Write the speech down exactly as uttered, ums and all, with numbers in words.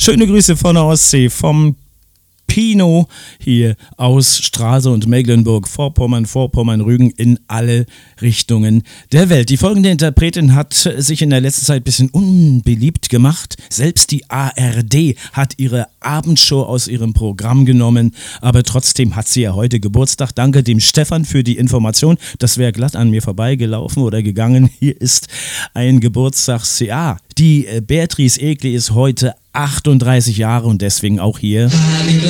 Schöne Grüße von der Ostsee, vom Pino hier aus Stralsund, Mecklenburg, Vorpommern, Vorpommern, Rügen in alle Richtungen der Welt. Die folgende Interpretin hat sich in der letzten Zeit ein bisschen unbeliebt gemacht. Selbst die A R D hat ihre Abendshow aus ihrem Programm genommen, aber trotzdem hat sie ja heute Geburtstag. Danke dem Stefan für die Information. Das wäre glatt an mir vorbeigelaufen oder gegangen. Hier ist ein Geburtstagsjahr. Die Beatrice Egli ist heute achtunddreißig Jahre und deswegen auch hier